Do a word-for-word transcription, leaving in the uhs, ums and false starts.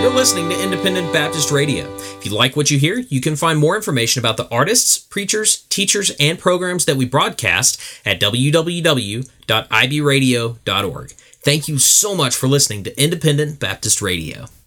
for listening to Independent Baptist Radio. If you like what you hear, you can find more information about the artists, preachers, teachers, and programs that we broadcast at w w w dot i b radio dot org. Thank you so much for listening to Independent Baptist Radio.